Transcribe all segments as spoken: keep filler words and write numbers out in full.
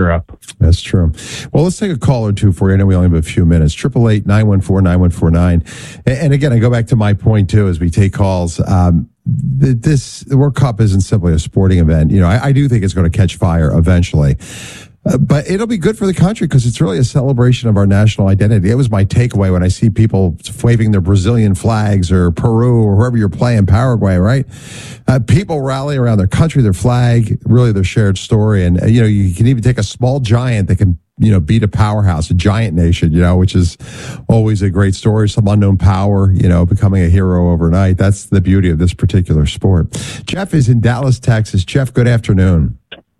Europe. That's true. Well, let's take a call or two for you. I know we only have a few minutes. Triple eight nine one four nine one four nine. And again, I go back to my point too as we take calls. Um, this the World Cup isn't simply a sporting event. You know, I, I do think it's going to catch fire eventually. Uh, but it'll be good for the country because it's really a celebration of our national identity. It was my takeaway when I see people waving their Brazilian flags or Peru or wherever you're playing, Paraguay, right? Uh, people rally around their country, their flag, really their shared story. And, uh, you know, you can even take a small giant that can, you know, beat a powerhouse, a giant nation, you know, which is always a great story. Some unknown power, you know, becoming a hero overnight. That's the beauty of this particular sport. Jeff is in Dallas, Texas. Jeff, good afternoon.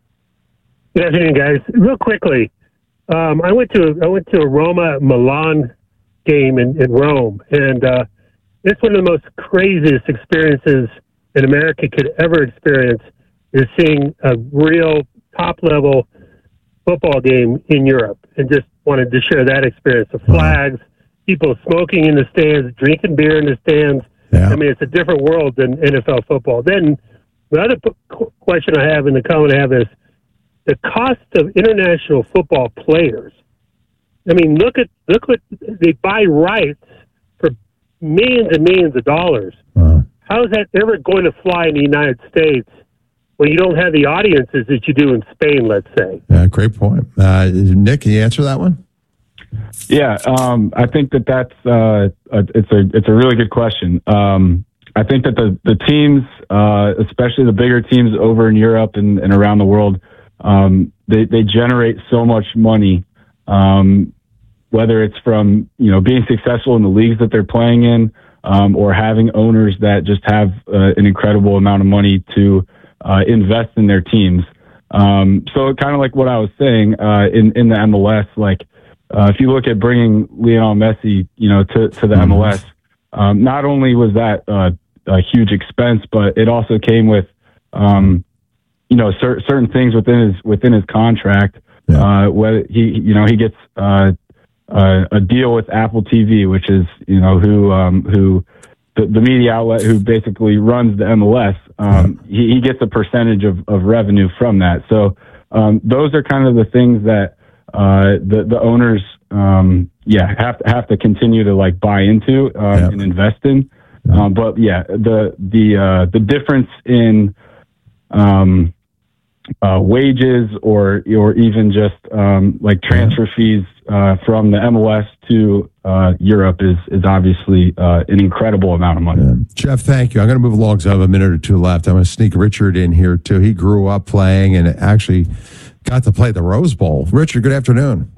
Good afternoon, guys. Real quickly, um, I went to I went to a Roma Milan game in, in Rome, and uh, it's one of the most craziest experiences an America could ever experience. Is seeing a real top level football game in Europe, and just wanted to share that experience. The flags, people smoking in the stands, drinking beer in the stands. Yeah. I mean, it's a different world than N F L football. Then the other p- question I have, and the comment I have is, the cost of international football players. I mean, look at look what they buy rights for millions and millions of dollars. Wow. How is that ever going to fly in the United States when you don't have the audiences that you do in Spain? Let's say. Yeah, great point. Uh, Nick, can you answer that one? Yeah, um, I think that that's uh, a, it's a it's a really good question. Um, I think that the the teams, uh, especially the bigger teams over in Europe and, and around the world. Um, they, they generate so much money, um, whether it's from, you know, being successful in the leagues that they're playing in, um, or having owners that just have uh, an incredible amount of money to uh, invest in their teams. Um, so kind of like what I was saying uh, in, in the M L S, like uh, if you look at bringing Lionel Messi, you know, to, to the mm-hmm. M L S, um, not only was that uh, a huge expense, but it also came with, um, you know, cer- certain things within his within his contract. Yeah. Uh, whether he, you know, he gets uh, uh, a deal with Apple T V, which is, you know, who um, who the, the media outlet who basically runs the M L S. Um, yeah. he, he gets a percentage of, of revenue from that. So um, those are kind of the things that uh, the the owners, um, yeah, have to have to continue to like buy into uh, yeah. and invest in. Yeah. Um, but yeah, the the uh, the difference in um, Uh, wages or or even just um, like transfer fees uh, from the M L S to uh, Europe is is obviously uh, an incredible amount of money. Yeah. Jeff, thank you. I'm going to move along because I have a minute or two left. I'm going to sneak Richard in here too. He grew up playing and actually got to play the Rose Bowl. Richard, good afternoon.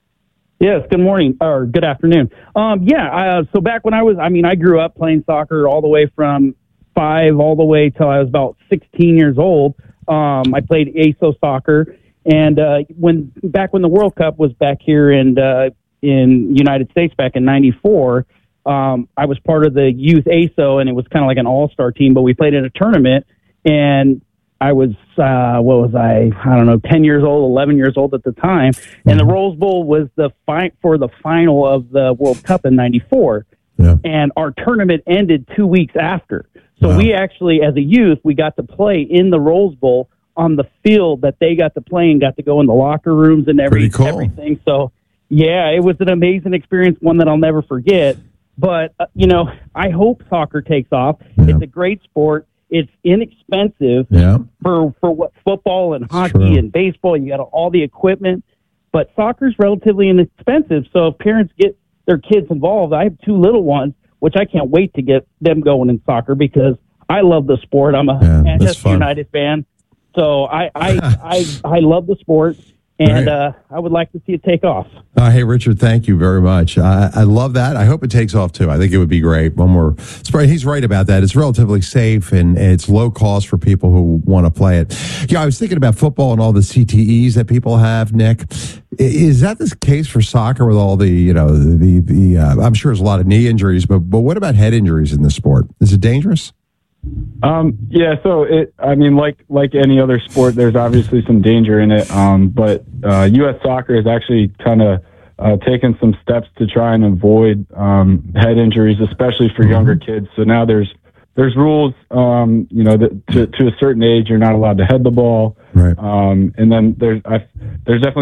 Yes, good morning or good afternoon. Um, yeah, uh, so back when I was, I mean, I grew up playing soccer all the way from five all the way till I was about sixteen years old. Um, I played A S O soccer, and uh, when back when the World Cup was back here in uh, in United States back in ninety-four, um, I was part of the youth A S O, and it was kind of like an all-star team. But we played in a tournament, and I was uh, what was I? I don't know, ten years old, eleven years old at the time, and the Rose Bowl was the fight for the final of the World Cup in ninety-four, yeah. and our tournament ended two weeks after. So wow. we actually, as a youth, we got to play in the Rose Bowl on the field that they got to play and got to go in the locker rooms and every, cool. everything. So, yeah, it was an amazing experience, one that I'll never forget. But, uh, you know, I hope soccer takes off. Yeah. It's a great sport. It's inexpensive yeah. for, for what football and hockey True. and baseball. You got all the equipment. But soccer's relatively inexpensive. So if parents get their kids involved, I have two little ones, which I can't wait to get them going in soccer because I love the sport. I'm a yeah, Manchester United fan. So I I, I I love the sport, and right. uh, I would like to see it take off. Uh, hey, Richard, thank you very much. I, I love that. I hope it takes off, too. I think it would be great. One more. He's right about that. It's relatively safe, and it's low cost for people who want to play it. Yeah, I was thinking about football and all the C T Es that people have, Nick. Is that the case for soccer with all the, you know, the, the uh, I'm sure there's a lot of knee injuries, but, but what about head injuries in the sport? Is it dangerous? Um, yeah, so it, I mean, like, like any other sport, there's obviously some danger in it. Um, but, uh, U S soccer has actually kind of, uh, taken some steps to try and avoid, um, head injuries, especially for mm-hmm. younger kids. So now there's, there's rules, um, you know, that to, to a certain age, you're not allowed to head the ball. Right. Um, and then there's, I, there's definitely